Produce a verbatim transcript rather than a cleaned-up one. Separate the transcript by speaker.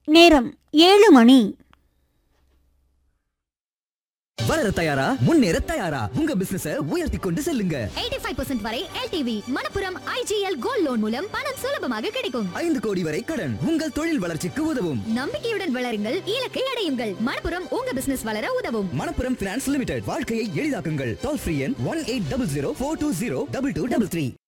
Speaker 1: நேரம் ஏழு மணி.
Speaker 2: வளர தயாரா, முன்னேற தயாரா, உங்க பிசினஸ உயர்த்தி கொண்டு செல்லுங்க.
Speaker 3: எண்பத்தி ஐந்து சதவீதம் வரை L T V Manappuram I G L gold loan மூலம் பணம் சுலபமாக கிடைக்கும்.
Speaker 2: ஐந்து கோடி வரை கடன் உங்கள் தொழில் வளர்ச்சிக்கு உதவும்.
Speaker 3: நம்பிக்கையுடன் வளருங்கள், இலக்கை அடையுங்கள். மணப்புரம் உங்க பிசினஸ் வளர உதவும்.
Speaker 2: மணப்புரம் பினான்ஸ் லிமிடெட், வாழ்க்கையை எளிதாக்குங்கள். டோல் ஃப்ரீ எண் one eight double zero four two zero double two double three.